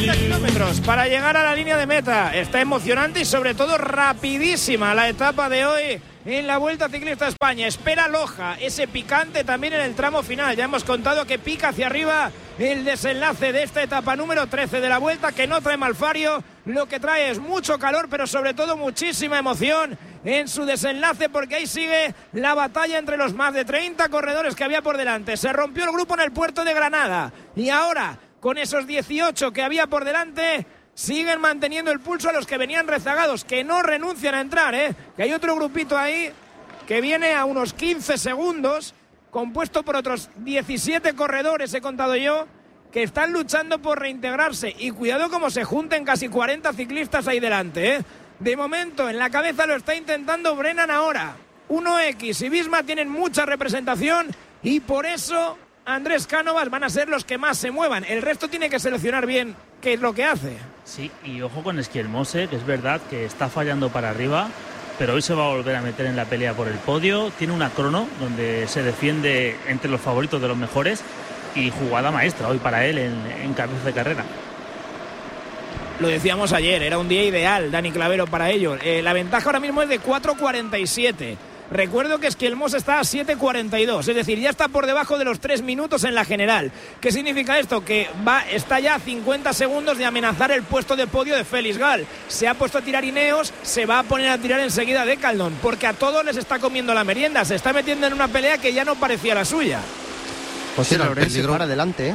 30 kilómetros para llegar a la línea de meta. Está emocionante y sobre todo rapidísima la etapa de hoy en la Vuelta Ciclista a España. Espera Loja, ese picante también en el tramo final. Ya hemos contado que pica hacia arriba el desenlace de esta etapa número 13 de la Vuelta, que no trae Malfario. Lo que trae es mucho calor, pero sobre todo muchísima emoción en su desenlace, porque ahí sigue la batalla entre los más de 30 corredores que había por delante. Se rompió el grupo en el puerto de Granada y ahora, con esos 18 que había por delante, siguen manteniendo el pulso a los que venían rezagados, que no renuncian a entrar, que hay otro grupito ahí que viene a unos 15 segundos, compuesto por otros 17 corredores, he contado yo, que están luchando por reintegrarse. Y cuidado como se junten casi 40 ciclistas ahí delante, De momento, en la cabeza lo está intentando Brennan ahora. 1X y Visma tienen mucha representación y por eso Andrés Cánovas van a ser los que más se muevan. El resto tiene que seleccionar bien qué es lo que hace. Sí, y ojo con Esquelmose, que es verdad que está fallando para arriba, pero hoy se va a volver a meter en la pelea por el podio. Tiene una crono donde se defiende entre los favoritos de los mejores y jugada maestra hoy para él en cabeza de carrera. Lo decíamos ayer, era un día ideal, Dani Clavero, para ellos. La ventaja ahora mismo es de 4.47. Recuerdo que Esquelmos está a 7.42, es decir, ya está por debajo de los 3 minutos en la general. ¿Qué significa esto? Que está ya a 50 segundos de amenazar el puesto de podio de Félix Gal. Se ha puesto a tirar Ineos, se va a poner a tirar enseguida de Caldón, porque a todos les está comiendo la merienda, se está metiendo en una pelea que ya no parecía la suya. Pues era el peligro para adelante,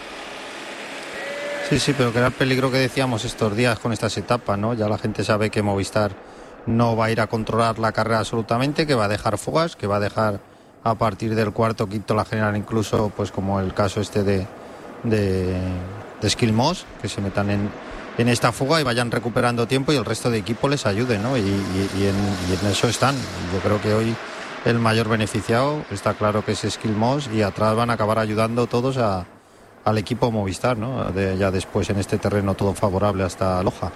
Sí, pero que era el peligro que decíamos estos días con estas etapas, ¿no? Ya la gente sabe que Movistar no va a ir a controlar la carrera absolutamente, que va a dejar fugas, que va a dejar a partir del cuarto, quinto la general, incluso pues como el caso de Esquelmos, que se metan en esta fuga y vayan recuperando tiempo y el resto de equipo les ayude, ¿no? Y en eso están. Yo creo que hoy el mayor beneficiado está claro que es Esquelmos y atrás van a acabar ayudando todos al equipo Movistar, ¿no? Ya después en este terreno todo favorable hasta Loja.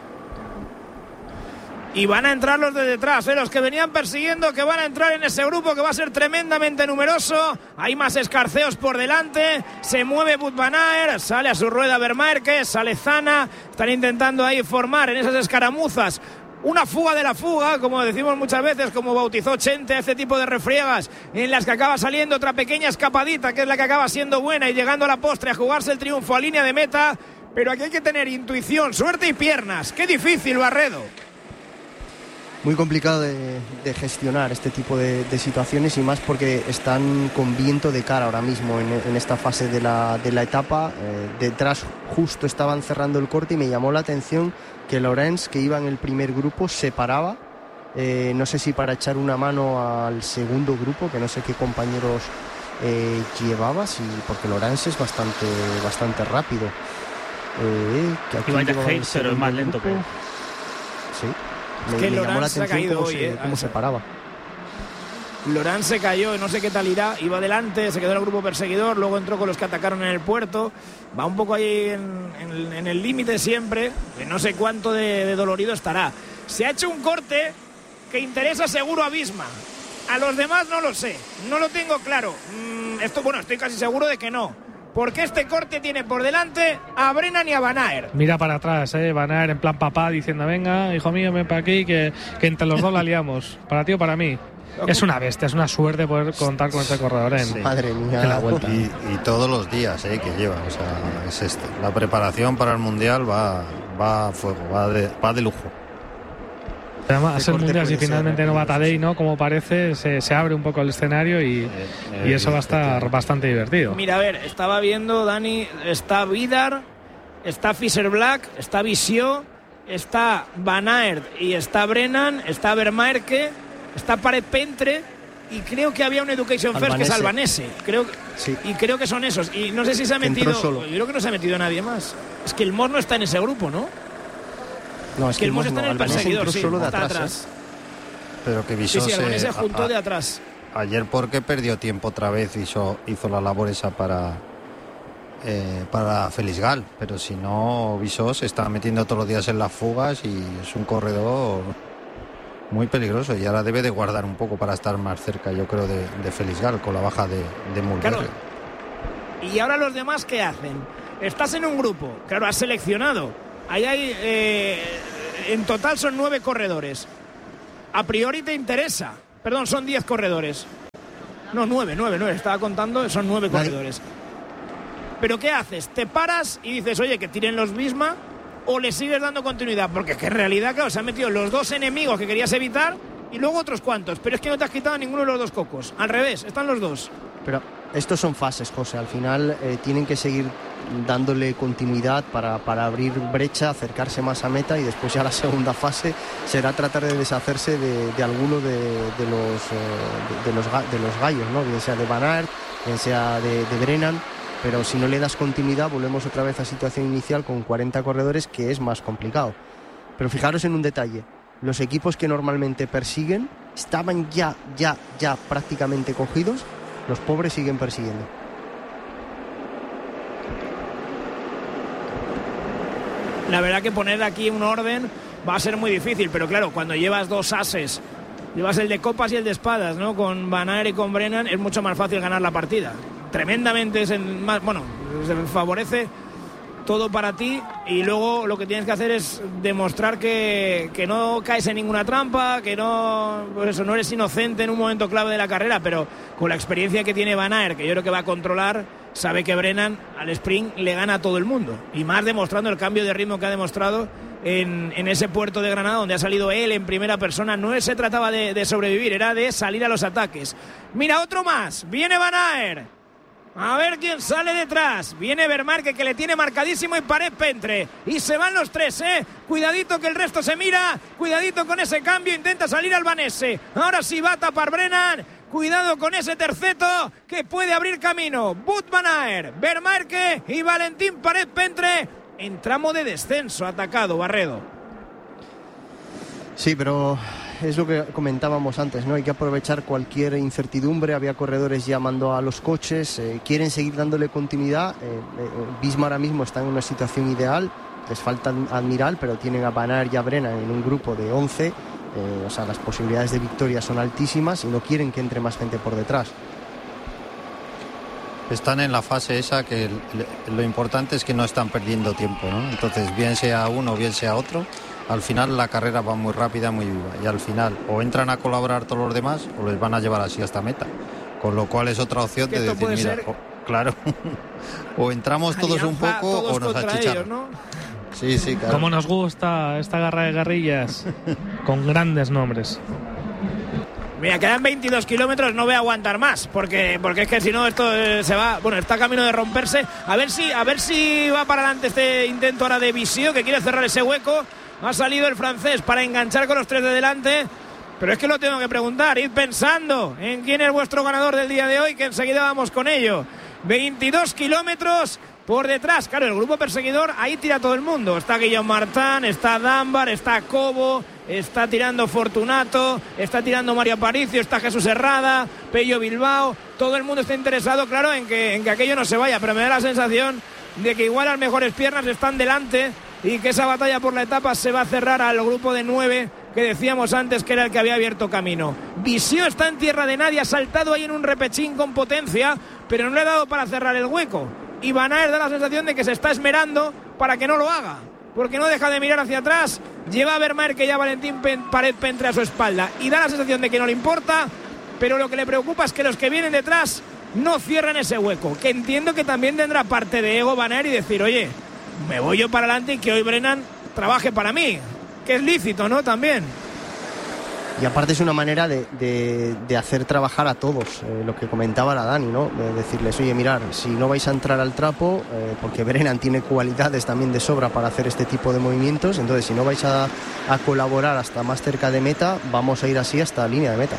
Y van a entrar los de detrás, los que venían persiguiendo, que van a entrar en ese grupo que va a ser tremendamente numeroso. Hay más escarceos por delante. Se mueve Wout van Aert, sale a su rueda Vermaerke, sale Zana. Están intentando ahí formar en esas escaramuzas una fuga de la fuga, como decimos muchas veces, como bautizó Chente, este tipo de refriegas en las que acaba saliendo otra pequeña escapadita, que es la que acaba siendo buena y llegando a la postre a jugarse el triunfo a línea de meta. Pero aquí hay que tener intuición, suerte y piernas. ¡Qué difícil, Barredo! Muy complicado de gestionar este tipo de situaciones y más porque están con viento de cara ahora mismo en esta fase de la etapa. Detrás justo estaban cerrando el corte y me llamó la atención que Lorenz, que iba en el primer grupo, se paraba, no sé si para echar una mano al segundo grupo, que no sé qué compañeros llevaba, porque Lorenz es bastante rápido. Iba ya Hayes, pero es más lento que él. Sí. Me llamó la atención cómo se paraba. Lorenz se cayó, no sé qué tal irá, iba adelante, se quedó en el grupo perseguidor, luego entró con los que atacaron en el puerto, va un poco ahí en el límite siempre, no sé cuánto de dolorido estará. Se ha hecho un corte que interesa seguro a Visma, a los demás no lo sé, no lo tengo claro. Estoy casi seguro de que no, porque este corte tiene por delante a Brennan y a Van Aert. Mira para atrás, Van Aert en plan papá diciendo venga, hijo mío, ven para aquí que entre los dos la liamos, para ti o para mí. Es una bestia, es una suerte poder contar con este corredor en la Vuelta. Y todos los días que lleva, o sea, es esto. La preparación para el Mundial va a fuego, va de lujo. Además, el Mundial, si finalmente no va Tadej, ¿no? Como parece, se abre un poco el escenario y eso va a estar bastante divertido. Mira, a ver, estaba viendo, Dani, está Vidar, está Fischer Black, está Visieux, está Van Aert y está Brennan, está Vermaerke, está Paret Pentre y creo que había un Education First que es albanese. Creo que son esos. Y no sé si se ha metido. Yo creo que no se ha metido nadie más. Es que el Mor no está en ese grupo, ¿no? No, es que el Mor está en el perseguidor, sí, solo está atrás. Pero que Visos sí, albanese se juntó de atrás. Ayer porque perdió tiempo otra vez, hizo la labor esa para Félix Gal, pero si no, Visos se está metiendo todos los días en las fugas y es un corredor muy peligroso y ahora debe de guardar un poco para estar más cerca, yo creo, de Félix Gal con la baja de Mulberry. Claro. ¿Y ahora los demás qué hacen? Estás en un grupo, claro, has seleccionado ahí hay, en total son 9 corredores. A priori te interesa. Perdón, son 10 corredores. No, 9, estaba contando, son 9 corredores. Pero ¿qué haces? Te paras y dices, oye, que tiren los Visma, o le sigues dando continuidad, porque es que en realidad, claro, se han metido los 2 enemigos que querías evitar y luego otros cuantos, pero es que no te has quitado ninguno de los 2 cocos. Al revés, están los 2. Pero estos son fases, José. Al final tienen que seguir dándole continuidad para abrir brecha, acercarse más a meta, y después ya la segunda fase será tratar de deshacerse de alguno de los gallos, ¿no? Bien sea de Van Aert, bien sea de Brennan, pero si no le das continuidad volvemos otra vez a situación inicial con 40 corredores, que es más complicado. Pero fijaros en un detalle: los equipos que normalmente persiguen estaban ya prácticamente cogidos, los pobres siguen persiguiendo. La verdad que poner aquí un orden va a ser muy difícil, pero claro, cuando llevas 2 ases, llevas el de copas y el de espadas, ¿no? Con Van Aert y con Brennan, es mucho más fácil ganar la partida. Tremendamente, se favorece todo para ti, y luego lo que tienes que hacer es demostrar que no caes en ninguna trampa, que no, pues eso, no eres inocente en un momento clave de la carrera, pero con la experiencia que tiene Van Aert, que yo creo que va a controlar, sabe que Brennan al sprint le gana a todo el mundo, y más demostrando el cambio de ritmo que ha demostrado en ese puerto de Granada, donde ha salido él en primera persona. No se trataba de sobrevivir, era de salir a los ataques. Mira, otro más, viene Van Aert. A ver quién sale detrás. Viene Vermarque, que le tiene marcadísimo, y Paret Pentre. Y se van los 3, ¿eh? Cuidadito que el resto se mira. Cuidadito con ese cambio. Intenta salir Albanese. Ahora sí va a tapar Brennan. Cuidado con ese terceto que puede abrir camino. Wout van Aert, Vermarque y Valentín Paret Pentre en tramo de descenso atacado, Barredo. Sí, pero es lo que comentábamos antes, ¿no? Hay que aprovechar cualquier incertidumbre. Había corredores llamando a los coches, quieren seguir dándole continuidad. Visma ahora mismo está en una situación ideal, les falta Admiral, pero tienen a Van Aert y a Brennan en un grupo de 11. O sea, las posibilidades de victoria son altísimas y no quieren que entre más gente por detrás. Están en la fase esa que lo importante es que no están perdiendo tiempo, ¿no? Entonces, bien sea uno, bien sea otro, al final la carrera va muy rápida, muy viva, y al final o entran a colaborar todos los demás o les van a llevar así hasta meta, con lo cual es otra opción de decir, mira, claro, o entramos todos un poco o nos achicharran, ¿no? Sí, claro. Como nos gusta esta garra de guerrillas con grandes nombres. Mira, quedan 22 kilómetros, no voy a aguantar más, porque es que si no esto se va, bueno, está camino de romperse. A ver si va para adelante este intento ahora de Visio, que quiere cerrar ese hueco. Ha salido el francés para enganchar con los 3 de delante, pero es que lo tengo que preguntar. Id pensando en quién es vuestro ganador del día de hoy, que enseguida vamos con ello. 22 kilómetros por detrás, claro, el grupo perseguidor, ahí tira todo el mundo. Está Guillaume Martin, está Dunbar, está Cobo, está tirando Fortunato, está tirando Mario Aparicio, está Jesús Herrada, Pello Bilbao. Todo el mundo está interesado, claro, en que aquello no se vaya, pero me da la sensación de que igual las mejores piernas están delante y que esa batalla por la etapa se va a cerrar al grupo de 9 que decíamos antes que era el que había abierto camino. Visio está en tierra de nadie, ha saltado ahí en un repechín con potencia, pero no le ha dado para cerrar el hueco. Y Van Aert da la sensación de que se está esmerando para que no lo haga, porque no deja de mirar hacia atrás. Lleva a Vermarque y a Valentín Paret Pentre a su espalda y da la sensación de que no le importa, pero lo que le preocupa es que los que vienen detrás no cierren ese hueco, que entiendo que también tendrá parte de ego Van Aert y decir, oye, me voy yo para adelante y que hoy Brennan trabaje para mí, que es lícito, ¿no? También. Y aparte es una manera de hacer trabajar a todos, lo que comentaba la Dani, ¿no? De decirles, oye, mirar, si no vais a entrar al trapo, porque Brennan tiene cualidades también de sobra para hacer este tipo de movimientos, entonces si no vais a colaborar hasta más cerca de meta, vamos a ir así hasta la línea de meta.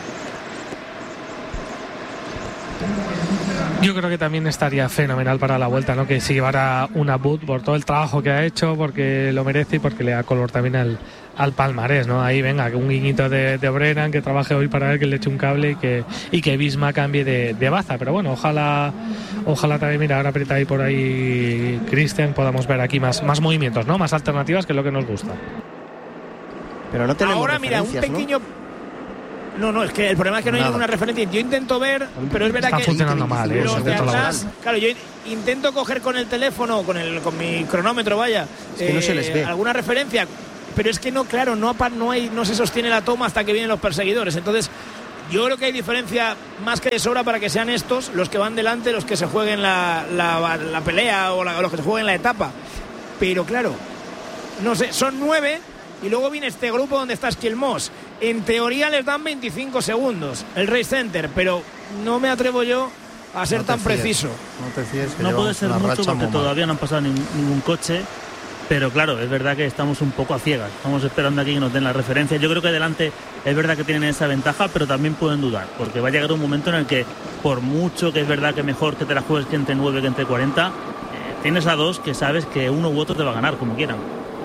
Yo creo que también estaría fenomenal para la vuelta, ¿no? Que se llevara una Wout por todo el trabajo que ha hecho, porque lo merece y porque le da color también al palmarés, ¿no? Ahí venga, un guiñito de Brennan, que trabaje hoy para él, que le eche un cable y que Visma cambie de baza. Pero bueno, ojalá también, mira, ahora aprieta ahí por ahí Christian, podamos ver aquí más movimientos, ¿no? Más alternativas, que es lo que nos gusta. Pero no tenemos ahora, mira, un pequeño... ¿no? No, es que el problema es que no hay ninguna referencia. Yo intento ver, pero es verdad está que funcionando mal, los de atrás, claro, yo intento coger con el teléfono, con mi cronómetro, vaya, es que no se les ve alguna referencia, pero es que no se sostiene la toma hasta que vienen los perseguidores. Entonces, yo creo que hay diferencia más que de sobra para que sean estos los que van delante, los que se jueguen la pelea o los que se jueguen la etapa. Pero claro, no sé, son 9 y luego viene este grupo donde está Esquilmos. En teoría les dan 25 segundos el Race Center, pero no me atrevo yo a ser tan preciso. No te fíes, que no puede ser mucho porque todavía no han pasado ningún coche. Pero claro, es verdad que estamos un poco a ciegas. Estamos esperando aquí que nos den la referencia. Yo creo que delante es verdad que tienen esa ventaja, pero también pueden dudar. Porque va a llegar un momento en el que, por mucho que es verdad que mejor que te la juegues que entre 9 que entre 40, tienes a dos que sabes que uno u otro te va a ganar, como quieran.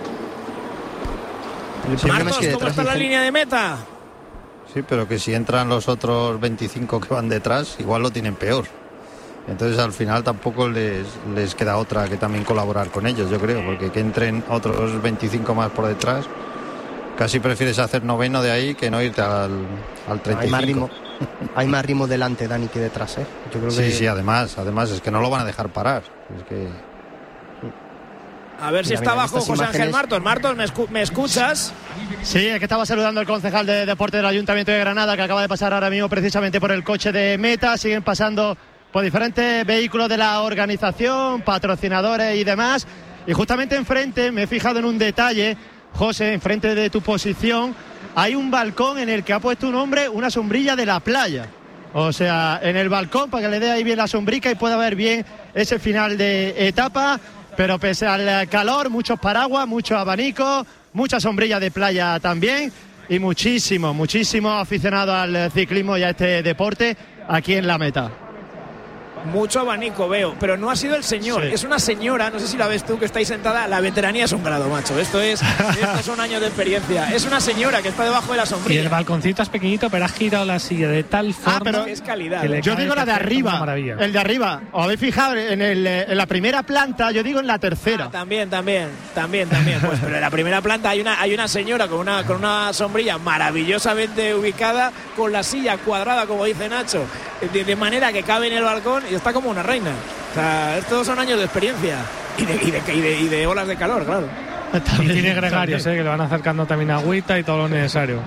Marcos, ¿cómo está la línea de meta? Sí, pero que si entran los otros 25 que van detrás, igual lo tienen peor. Entonces al final tampoco les queda otra que también colaborar con ellos, yo creo, porque que entren otros 25 más por detrás, casi prefieres hacer noveno de ahí que no irte al 35. Hay más ritmo delante, Dani, que detrás, ¿eh? Yo creo sí, además es que no lo van a dejar parar. Es que... A ver si está abajo José Ángel Martos. Martos, ¿me escuchas? Sí, es que estaba saludando al concejal de Deporte del Ayuntamiento de Granada, que acaba de pasar ahora mismo precisamente por el coche de meta. Siguen pasando por diferentes vehículos de la organización, patrocinadores y demás. Y justamente enfrente, me he fijado en un detalle, José, enfrente de tu posición, hay un balcón en el que ha puesto un hombre una sombrilla de la playa. O sea, en el balcón, para que le dé ahí bien la sombrica y pueda ver bien ese final de etapa. Pero pese al calor, muchos paraguas, muchos abanicos, mucha sombrilla de playa también. Y muchísimo aficionado al ciclismo y a este deporte aquí en la meta. Mucho abanico veo, pero no ha sido el señor, sí. Es una señora, no sé si la ves tú que está ahí sentada, la veteranía es un grado, macho, estos son años de experiencia, es una señora que está debajo de la sombrilla. Y el balconcito es pequeñito, pero ha girado la silla de tal forma pero es calidad. Yo digo la de arriba, el de arriba, os habéis fijado en la primera planta, yo digo en la tercera. También, pues, pero en la primera planta hay una señora con una sombrilla maravillosamente ubicada, con la silla cuadrada, como dice Nacho, de manera que cabe en el balcón y está como una reina. O sea, estos son años de experiencia y de olas de calor, claro. Y tiene gregarios, que le van acercando también agüita y todo lo necesario.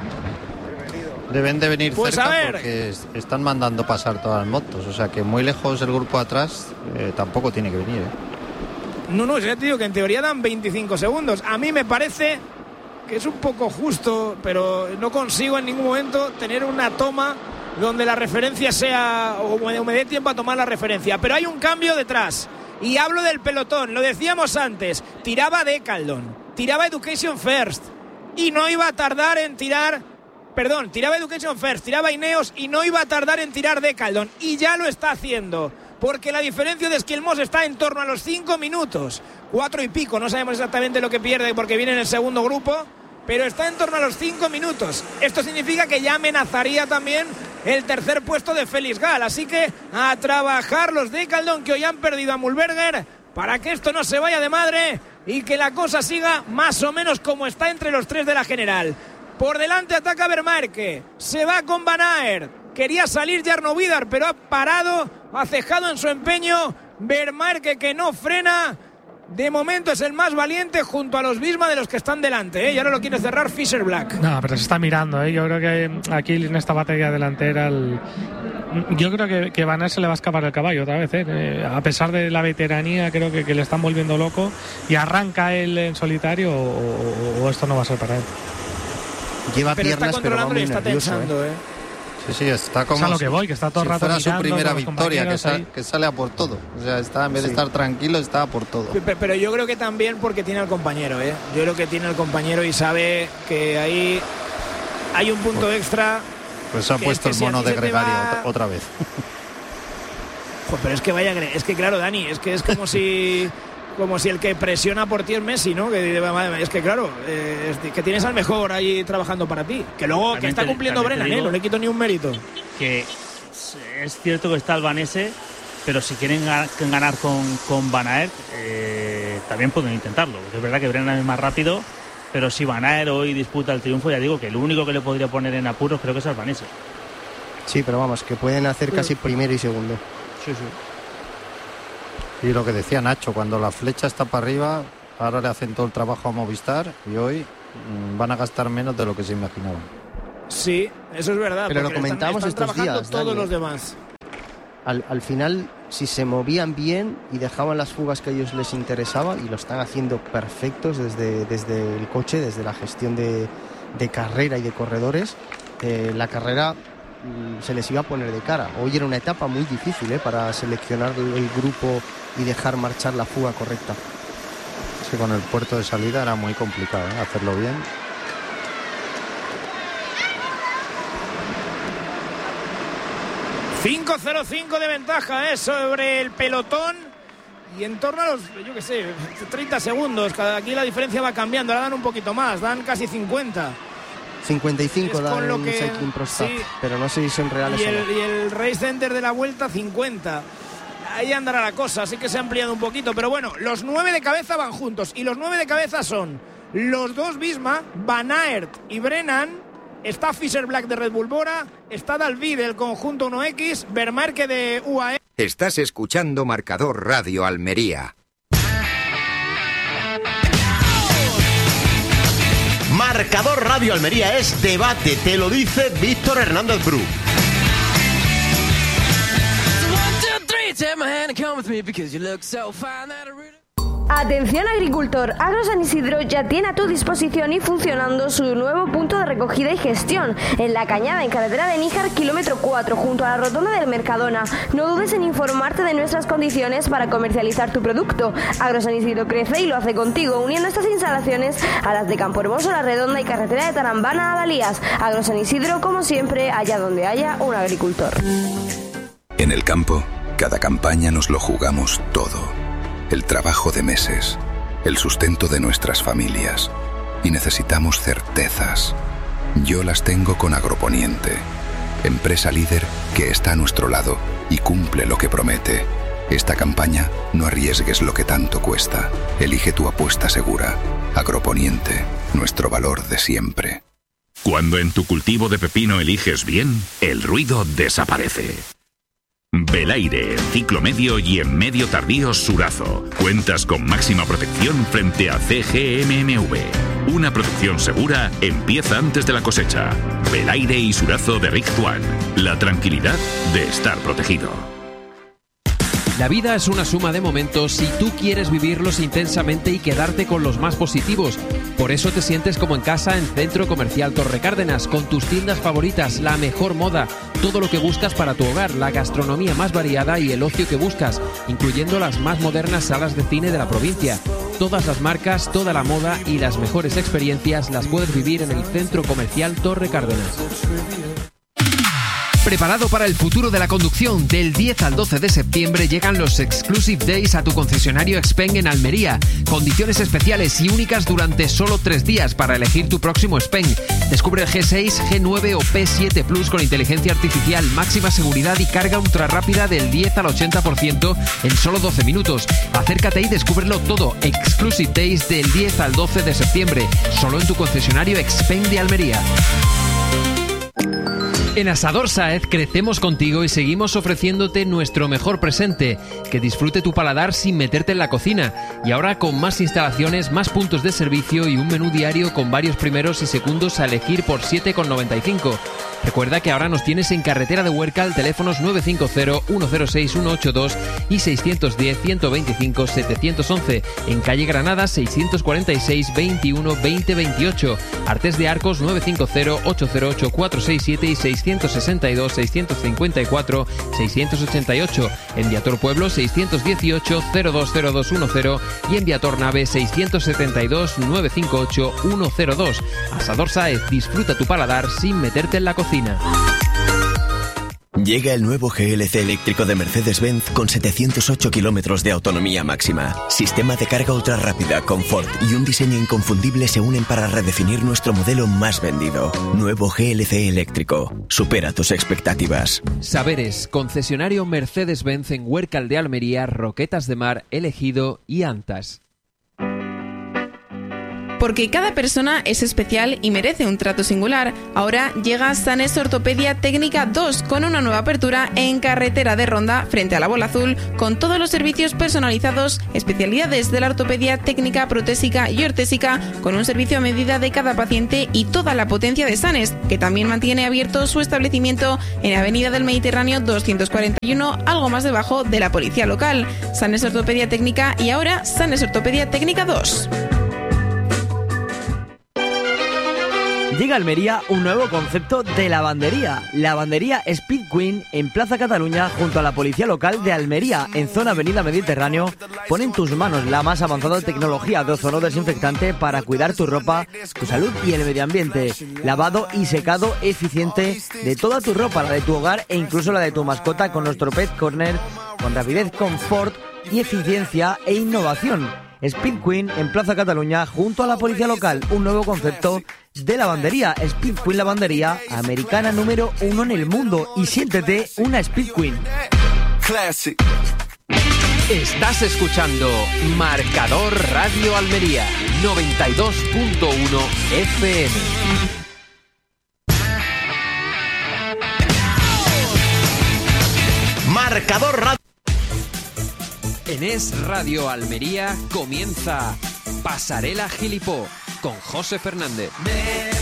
Deben de venir pues cerca porque están mandando pasar todas las motos. O sea que muy lejos el grupo atrás tampoco tiene que venir. No, ya te digo que en teoría dan 25 segundos. A mí me parece que es un poco justo, pero no consigo en ningún momento tener una toma donde la referencia sea, o me dé tiempo a tomar la referencia. Pero hay un cambio detrás. Y hablo del pelotón, lo decíamos antes. Tiraba Decaldon, tiraba Education First. Y no iba a tardar en tirar... tiraba Education First, tiraba Ineos y no iba a tardar en tirar Decaldon. Y ya lo está haciendo. Porque la diferencia de Esquilmos está en torno a los 5 minutos. 4 y pico, no sabemos exactamente lo que pierde porque viene en el segundo grupo. Pero está en torno a los 5 minutos. Esto significa que ya amenazaría también el tercer puesto de Félix Gal. Así que a trabajar los Decaldon, que hoy han perdido a Mühlberger, para que esto no se vaya de madre y que la cosa siga más o menos como está entre los tres de la general. Por delante ataca Vermaerke, se va con Van Aert. Quería salir Jarno Vidar, pero ha parado, ha cejado en su empeño. Vermaerke, que no frena. De momento es el más valiente junto a los Visma de los que están delante, y ahora lo quiere cerrar Fisher Black. No, pero se está mirando, yo creo que aquí en esta batería delantera yo creo que Van Aert se le va a escapar el caballo otra vez, a pesar de la veteranía, creo que le están volviendo loco y arranca él en solitario o esto no va a ser para él. Lleva pero piernas, está controlando pero y está tensando, Sí, está como lo que voy, que está todo el rato fuera mirando, su primera victoria, que sale a por todo. O sea, en vez de estar tranquilo, está a por todo. Pero yo creo que también porque tiene al compañero, Yo creo que tiene al compañero y sabe que ahí hay un punto extra. Pues ha puesto el mono de gregario otra vez. Pero es que claro, Dani, es como si el que presiona por ti es Messi, ¿no? Es que claro, que tienes al mejor ahí trabajando para ti. Que luego que está cumpliendo Brennan, no le quito ni un mérito. Que es cierto que está albanese, pero si quieren ganar con Van Aert, también pueden intentarlo. Porque es verdad que Brennan es más rápido pero si Van Aert hoy disputa el triunfo, ya digo que el único que le podría poner en apuros creo que es Albanese. Sí, pero vamos, que pueden hacer casi primero y segundo. Sí. Y lo que decía Nacho, cuando la flecha está para arriba, ahora le hacen todo el trabajo a Movistar y hoy van a gastar menos de lo que se imaginaban. Sí, eso es verdad. Pero lo comentamos estos días, todos Dani, los demás. Al final, si se movían bien y dejaban las fugas que a ellos les interesaba, y lo están haciendo perfectos desde el coche, desde la gestión de carrera y de corredores, la carrera se les iba a poner de cara. Hoy era una etapa muy difícil para seleccionar el grupo y dejar marchar la fuga correcta. Es que con el puerto de salida era muy complicado hacerlo bien. ...5:05 de ventaja sobre el pelotón... y en torno a los, 30 segundos... aquí la diferencia va cambiando, ahora dan un poquito más, dan casi 50... 55 dan en Cycling Pro Stat, sí, pero no sé si son reales y el Race Center de la Vuelta 50. Ahí andará la cosa, así que se ha ampliado un poquito, pero bueno, los 9 de cabeza van juntos, y los 9 de cabeza son los dos Visma, Van Aert y Brennan, está Fischer Black de Red Bull Bora, está Dalby del conjunto 1X, Vermarque de UAE. Estás escuchando Marcador Radio Almería. Marcador Radio Almería es debate, te lo dice Víctor Hernández Bru. Atención agricultor, Agro San Isidro ya tiene a tu disposición y funcionando su nuevo punto de recogida y gestión en La Cañada, en carretera de Níjar, kilómetro 4, junto a la rotonda del Mercadona. No dudes en informarte de nuestras condiciones para comercializar tu producto. Agro San Isidro crece y lo hace contigo, uniendo estas instalaciones a las de Campo Hermoso, La Redonda y carretera de Tarambana a Dalías. Agro San Isidro, como siempre, allá donde haya un agricultor. En el campo, cada campaña nos lo jugamos todo. El trabajo de meses, el sustento de nuestras familias. Y necesitamos certezas. Yo las tengo con Agroponiente, empresa líder que está a nuestro lado y cumple lo que promete. Esta campaña, no arriesgues lo que tanto cuesta. Elige tu apuesta segura. Agroponiente, nuestro valor de siempre. Cuando en tu cultivo de pepino eliges bien, el ruido desaparece. Belaire, ciclo medio y en medio tardío Surazo. Cuentas con máxima protección frente a CGMMV. Una protección segura empieza antes de la cosecha. Belaire y Surazo de Rictuan. La tranquilidad de estar protegido. La vida es una suma de momentos y tú quieres vivirlos intensamente y quedarte con los más positivos. Por eso te sientes como en casa en Centro Comercial Torre Cárdenas, con tus tiendas favoritas, la mejor moda, todo lo que buscas para tu hogar, la gastronomía más variada y el ocio que buscas, incluyendo las más modernas salas de cine de la provincia. Todas las marcas, toda la moda y las mejores experiencias las puedes vivir en el Centro Comercial Torre Cárdenas. ¿Preparado para el futuro de la conducción? Del 10 al 12 de septiembre llegan los Exclusive Days a tu concesionario Xpeng en Almería. Condiciones especiales y únicas durante solo 3 días para elegir tu próximo Xpeng. Descubre el G6, G9 o P7 Plus con inteligencia artificial, máxima seguridad y carga ultra rápida del 10 al 80% en solo 12 minutos. Acércate y descúbrelo todo. Exclusive Days del 10 al 12 de septiembre, solo en tu concesionario Xpeng de Almería. En Asador Sáez crecemos contigo y seguimos ofreciéndote nuestro mejor presente, que disfrute tu paladar sin meterte en la cocina, y ahora con más instalaciones, más puntos de servicio y un menú diario con varios primeros y segundos a elegir por 7,95. Recuerda que ahora nos tienes en carretera de Huércal, teléfonos 950-106-182 y 610-125-711, en calle Granada 646-21-2028, Artes de Arcos 950-808-467 y 662-654-688, en Viator Pueblo 618-020210 y en Viator Nave 672-958-102. Asador Sáez, disfruta tu paladar sin meterte en la cocina. Llega el nuevo GLC eléctrico de Mercedes-Benz con 708 kilómetros de autonomía máxima. Sistema de carga ultra rápida, confort y un diseño inconfundible se unen para redefinir nuestro modelo más vendido. Nuevo GLC eléctrico. Supera tus expectativas. Saberes, concesionario Mercedes-Benz en Huércal de Almería, Roquetas de Mar, El Ejido y Antas. Porque cada persona es especial y merece un trato singular. Ahora llega Sanes Ortopedia Técnica 2 con una nueva apertura en carretera de Ronda frente a la Bola Azul, con todos los servicios personalizados, especialidades de la ortopedia técnica, protésica y ortésica, con un servicio a medida de cada paciente y toda la potencia de Sanes, que también mantiene abierto su establecimiento en Avenida del Mediterráneo 241, algo más debajo de la policía local. Sanes Ortopedia Técnica y ahora Sanes Ortopedia Técnica 2. Llega a Almería un nuevo concepto de lavandería. Lavandería Speed Queen en Plaza Cataluña junto a la policía local de Almería, en zona Avenida Mediterráneo. Pon en tus manos la más avanzada tecnología de ozono desinfectante para cuidar tu ropa, tu salud y el medio ambiente. Lavado y secado eficiente de toda tu ropa, la de tu hogar e incluso la de tu mascota, con nuestro Pet Corner, con rapidez, confort y eficiencia e innovación. Speed Queen en Plaza Cataluña junto a la policía local, un nuevo concepto de lavandería. Speed Queen Lavandería, americana número 1 en el mundo, y siéntete una Speed Queen. Estás escuchando Marcador Radio Almería 92.1 FM. Marcador Radio. En Es Radio Almería comienza Pasarela Gilipó con José Fernández.